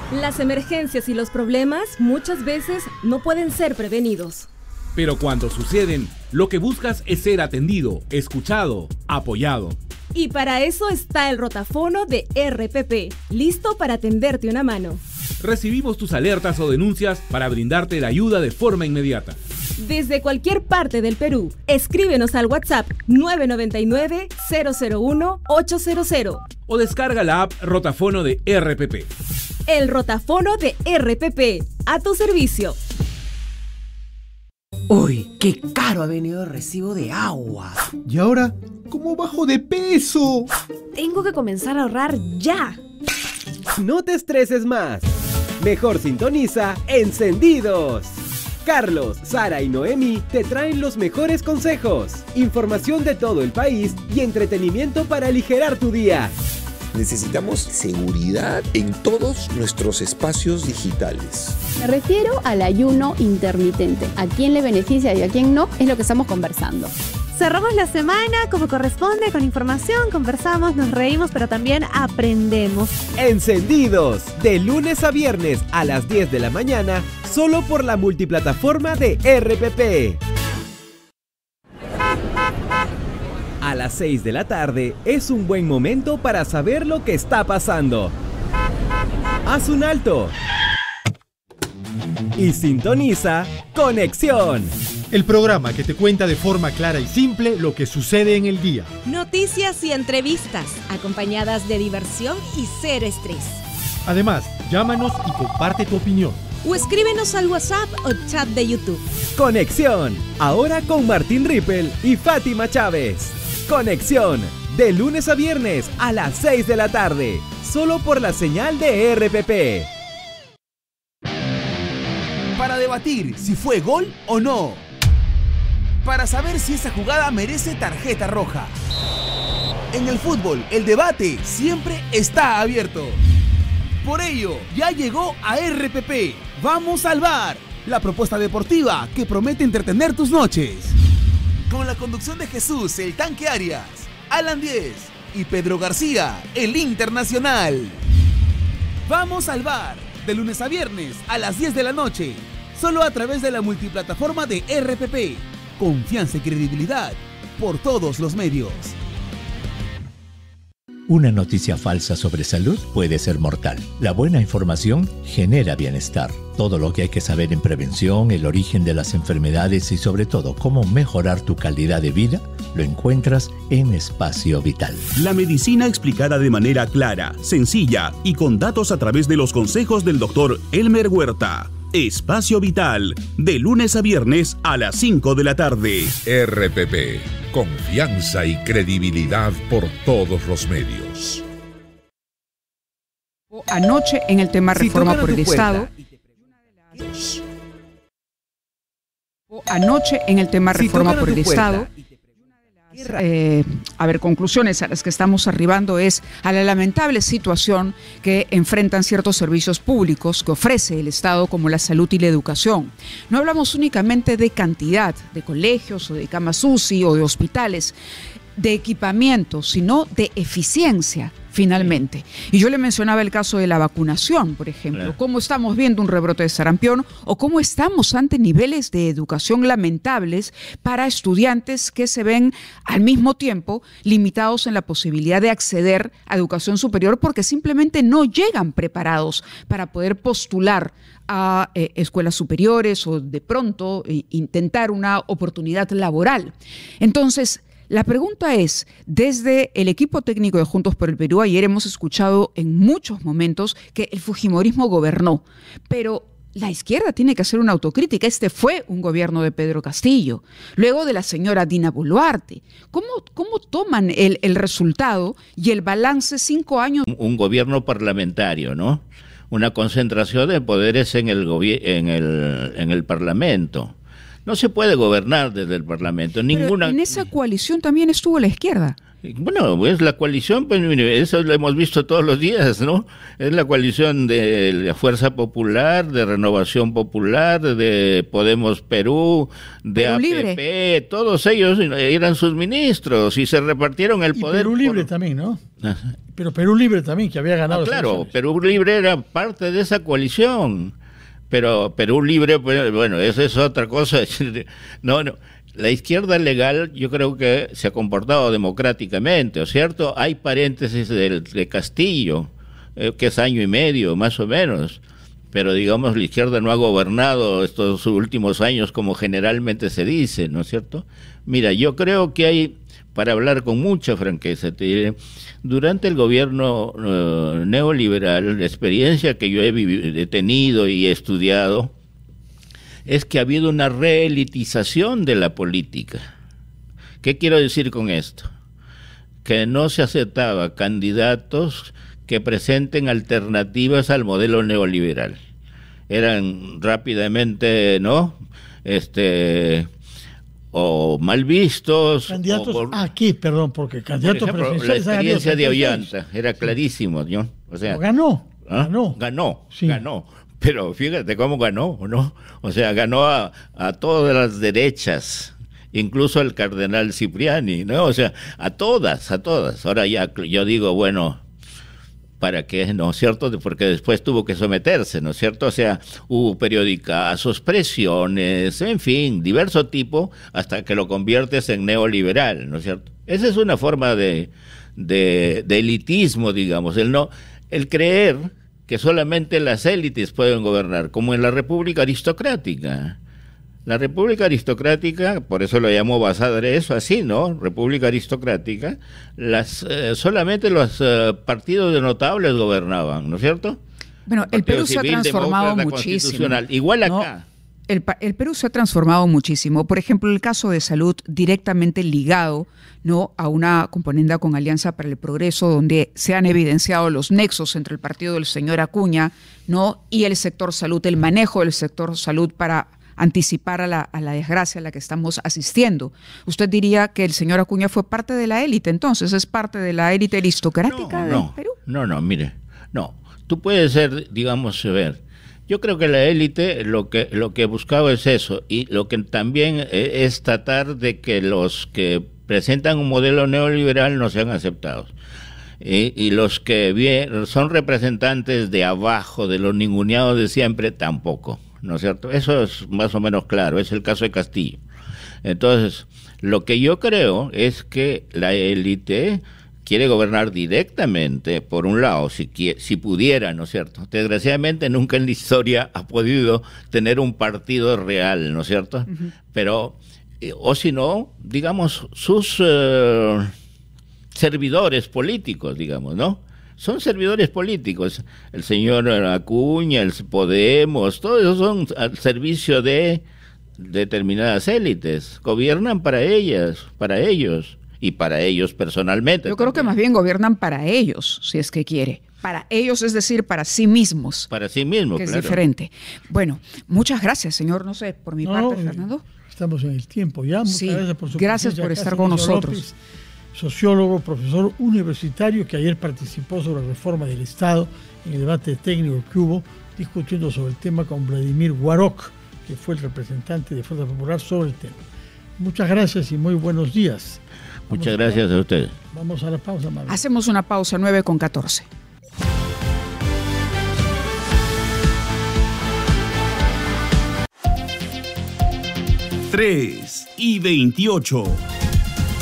Las emergencias y los problemas muchas veces no pueden ser prevenidos. Pero cuando suceden, lo que buscas es ser atendido, escuchado, apoyado. Y para eso está el rotafono de RPP, listo para tenderte una mano. Recibimos tus alertas o denuncias para brindarte la ayuda de forma inmediata. Desde cualquier parte del Perú, escríbenos al WhatsApp 999-001-800 o descarga la app Rotafono de RPP. El rotafono de RPP, a tu servicio. Uy, qué caro ha venido el recibo de agua. ¿Y ahora cómo bajo de peso? Tengo que comenzar a ahorrar ya. No te estreses más. Mejor sintoniza Encendidos. Carlos, Sara y Noemi te traen los mejores consejos, información de todo el país y entretenimiento para aligerar tu día. Necesitamos seguridad en todos nuestros espacios digitales. Me refiero al ayuno intermitente. ¿A quién le beneficia y a quién no? Es lo que estamos conversando. Cerramos la semana como corresponde, con información, conversamos, nos reímos, pero también aprendemos. Encendidos, de lunes a viernes a las 10 de la mañana, solo por la multiplataforma de RPP. A las 6 de la tarde es un buen momento para saber lo que está pasando. Haz un alto y sintoniza Conexión, el programa que te cuenta de forma clara y simple lo que sucede en el día. Noticias y entrevistas, acompañadas de diversión y cero estrés. Además, llámanos y comparte tu opinión. O escríbenos al WhatsApp o chat de YouTube. Conexión, ahora con Martín Rippel y Fátima Chávez. Conexión, de lunes a viernes a las 6 de la tarde, solo por la señal de RPP. Para debatir si fue gol o no. Para saber si esa jugada merece tarjeta roja. En el fútbol, el debate siempre está abierto. Por ello, ya llegó a RPP. Vamos al bar, la propuesta deportiva que promete entretener tus noches. Con la conducción de Jesús, el Tanque Arias, Alan Diez y Pedro García, el Internacional. Vamos al bar, de lunes a viernes a las 10 de la noche, solo a través de la multiplataforma de RPP. Confianza y credibilidad por todos los medios. Una noticia falsa sobre salud puede ser mortal. La buena información genera bienestar. Todo lo que hay que saber en prevención, el origen de las enfermedades y sobre todo cómo mejorar tu calidad de vida, lo encuentras en Espacio Vital. La medicina explicada de manera clara, sencilla y con datos a través de los consejos del doctor Elmer Huerta. Espacio Vital, de lunes a viernes a las 5 de la tarde. RPP, confianza y credibilidad por todos los medios. Anoche en el tema reforma por el Estado. Anoche en el tema reforma por el Estado. Conclusiones a las que estamos arribando es a la lamentable situación que enfrentan ciertos servicios públicos que ofrece el Estado, como la salud y la educación. No hablamos únicamente de cantidad de colegios o de camas UCI o de hospitales, de equipamiento, sino de eficiencia, finalmente. Y yo le mencionaba el caso de la vacunación, por ejemplo, cómo estamos viendo un rebrote de sarampión o cómo estamos ante niveles de educación lamentables para estudiantes que se ven al mismo tiempo limitados en la posibilidad de acceder a educación superior porque simplemente no llegan preparados para poder postular a escuelas superiores o de pronto intentar una oportunidad laboral. Entonces, la pregunta es, desde el equipo técnico de Juntos por el Perú, ayer hemos escuchado en muchos momentos que el fujimorismo gobernó, pero la izquierda tiene que hacer una autocrítica. Este fue un gobierno de Pedro Castillo, luego de la señora Dina Boluarte. ¿Cómo toman el resultado y el balance 5 años? Un gobierno parlamentario, ¿no? Una concentración de poderes en el Parlamento. No se puede gobernar desde el Parlamento. Pero en esa coalición también estuvo la izquierda. Bueno, pues la coalición, pues mire, eso lo hemos visto todos los días, ¿no? Es la coalición de la Fuerza Popular, de Renovación Popular, de Podemos Perú, de Perú APP, Libre. Todos ellos eran sus ministros y se repartieron el poder. Perú Libre también, ¿no? Pero Perú Libre también, que había ganado. Claro, Perú Libre era parte de esa coalición. Pero Perú Libre, bueno, eso es otra cosa. No. La izquierda legal yo creo que se ha comportado democráticamente, ¿o cierto? Hay paréntesis de Castillo, que es año y medio, más o menos. Pero digamos, la izquierda no ha gobernado estos últimos años como generalmente se dice, ¿no es cierto? Mira, yo creo que hay, para hablar con mucha franqueza, te diré, durante el gobierno neoliberal, la experiencia que yo he tenido y he estudiado, es que ha habido una reelitización de la política. ¿Qué quiero decir con esto? Que no se aceptaba candidatos que presenten alternativas al modelo neoliberal. Eran rápidamente, ¿no? O mal vistos. Candidatos aquí, perdón, porque candidatos presidenciales. La experiencia de Ollanta era clarísimo, ¿no? O sea, ganó. Sí. Ganó. Pero fíjate cómo ganó, ¿no? O sea, ganó a todas las derechas, incluso al cardenal Cipriani, ¿no? O sea, a todas. Ahora ya yo digo, bueno, ¿para qué? ¿No es cierto? Porque después tuvo que someterse, ¿no es cierto? O sea, hubo periodicazos, presiones, en fin, diverso tipo, hasta que lo conviertes en neoliberal, ¿no es cierto? Esa es una forma de elitismo, digamos, el creer que solamente las élites pueden gobernar, como en la República Aristocrática. La República Aristocrática, por eso lo llamó Basadre, eso así, ¿no? República Aristocrática, solamente los partidos de notables gobernaban, ¿no es cierto? Bueno, el Perú se ha transformado muchísimo. Igual acá. El Perú se ha transformado muchísimo. Por ejemplo, el caso de salud directamente ligado, ¿no?, a una componenda con Alianza para el Progreso, donde se han evidenciado los nexos entre el partido del señor Acuña, ¿no?, y el sector salud, el manejo del sector salud para anticipar a la desgracia a la que estamos asistiendo. ¿Usted diría que el señor Acuña fue parte de la élite, entonces? ¿Es parte de la élite aristocrática del Perú? No, mire, no. Tú puedes ser, digamos, yo creo que la élite lo que buscaba es eso, y lo que también es tratar de que los que presentan un modelo neoliberal no sean aceptados. Y los que son representantes de abajo, de los ninguneados de siempre, tampoco, ¿no es cierto? Eso es más o menos claro, es el caso de Castillo. Entonces, lo que yo creo es que la élite quiere gobernar directamente, por un lado, si pudiera, ¿no es cierto? Desgraciadamente nunca en la historia ha podido tener un partido real, ¿no es cierto? Uh-huh. Pero, o si no, digamos, sus servidores políticos, digamos, ¿no? Son servidores políticos. El señor Acuña, el Podemos, todos esos son al servicio de determinadas élites. Gobiernan para ellos. Y para ellos personalmente. Yo creo que más bien gobiernan para ellos, si es que quiere. Para ellos, es decir, para sí mismos. Para sí mismos, que claro. Es diferente. Bueno, muchas gracias, señor. No sé, por mi parte, Fernando. Estamos en el tiempo ya. Muchas gracias por su presencia. Gracias por estar con nosotros. López, sociólogo, profesor universitario, que ayer participó sobre la reforma del Estado en el debate técnico que hubo, discutiendo sobre el tema con Vladimir Guaroc, que fue el representante de Fuerza Popular sobre el tema. Muchas gracias y muy buenos días. Muchas gracias a ustedes. Vamos a la pausa, Manuel. Hacemos una pausa, 9:14. Tres y 28.